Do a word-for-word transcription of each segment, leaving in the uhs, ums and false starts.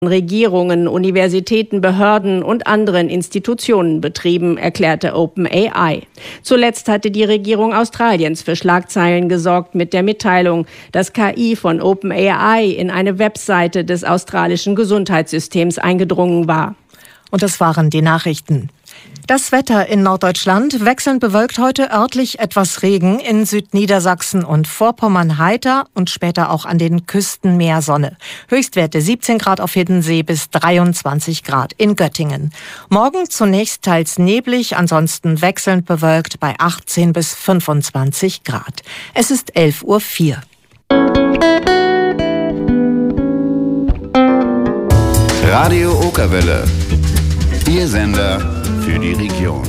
Regierungen, Universitäten, Behörden und anderen Institutionen betrieben, erklärte OpenAI. Zuletzt hatte die Regierung Australiens für Schlagzeilen gesorgt mit der Mitteilung, dass K I von OpenAI in eine Webseite des australischen Gesundheitssystems eingedrungen war. Und das waren die Nachrichten. Das Wetter in Norddeutschland wechselnd bewölkt heute, örtlich etwas Regen, in Südniedersachsen und Vorpommern heiter und später auch an den Küsten mehr Sonne. Höchstwerte siebzehn Grad auf Hiddensee bis dreiundzwanzig Grad in Göttingen. Morgen zunächst teils neblig, ansonsten wechselnd bewölkt bei achtzehn bis fünfundzwanzig Grad. Es ist elf Uhr vier. Radio Okerwelle. Ihr Sender für die Region.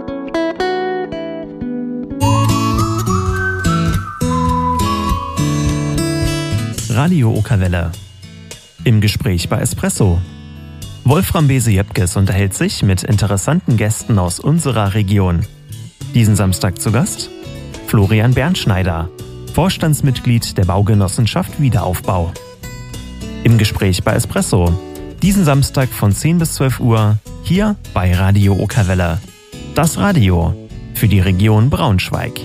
Radio Okerwelle. Im Gespräch bei Espresso. Wolfram Bese-Jöpkes unterhält sich mit interessanten Gästen aus unserer Region. Diesen Samstag zu Gast Florian Bernschneider, Vorstandsmitglied der Baugenossenschaft Wiederaufbau. Im Gespräch bei Espresso. Diesen Samstag von zehn bis zwölf Uhr hier bei Radio Okerwelle. Das Radio für die Region Braunschweig.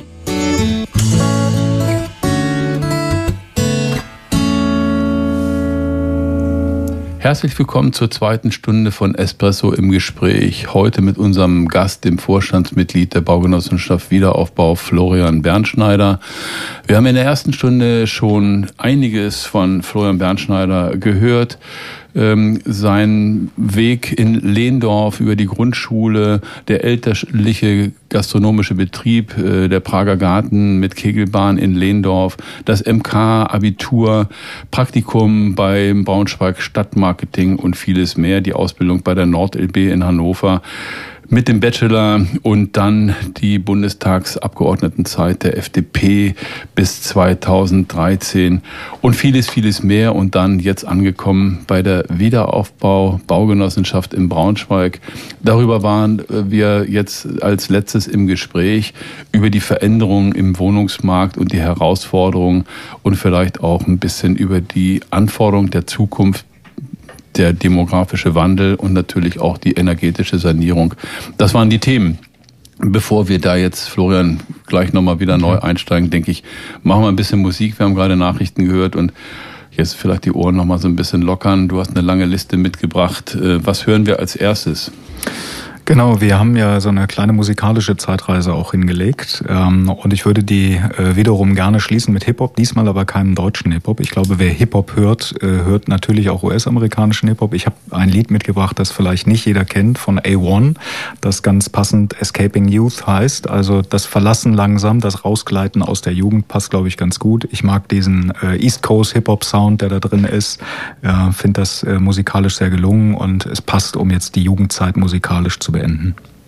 Herzlich willkommen zur zweiten Stunde von Espresso im Gespräch. Heute mit unserem Gast, dem Vorstandsmitglied der Baugenossenschaft Wiederaufbau, Florian Bernschneider. Wir haben in der ersten Stunde schon einiges von Florian Bernschneider gehört. Ähm, sein Weg in Lehndorf über die Grundschule, der elterliche gastronomische Betrieb, äh, der Prager Garten mit Kegelbahn in Lehndorf, das M K-Abitur, Praktikum beim Braunschweig Stadtmarketing und vieles mehr, die Ausbildung bei der Nord L B in Hannover mit dem Bachelor und dann die Bundestagsabgeordnetenzeit der F D P bis zweitausenddreizehn und vieles, vieles mehr und dann jetzt angekommen bei der Wiederaufbau Baugenossenschaft in Braunschweig. Darüber waren wir jetzt als letztes im Gespräch über die Veränderungen im Wohnungsmarkt und die Herausforderungen und vielleicht auch ein bisschen über die Anforderungen der Zukunft, der demografische Wandel und natürlich auch die energetische Sanierung. Das waren die Themen. Bevor wir da jetzt, Florian, gleich nochmal wieder neu einsteigen, denke ich, machen wir ein bisschen Musik. Wir haben gerade Nachrichten gehört und jetzt vielleicht die Ohren nochmal so ein bisschen lockern. Du hast eine lange Liste mitgebracht. Was hören wir als erstes? Genau, wir haben ja so eine kleine musikalische Zeitreise auch hingelegt und ich würde die wiederum gerne schließen mit Hip-Hop, diesmal aber keinem deutschen Hip-Hop. Ich glaube, wer Hip-Hop hört, hört natürlich auch U S-amerikanischen Hip-Hop. Ich habe ein Lied mitgebracht, das vielleicht nicht jeder kennt, von A eins, das ganz passend Escaping Youth heißt. Also das Verlassen langsam, das Rausgleiten aus der Jugend passt, glaube ich, ganz gut. Ich mag diesen East Coast Hip-Hop-Sound, der da drin ist, finde das musikalisch sehr gelungen und es passt, um jetzt die Jugendzeit musikalisch zu beenden.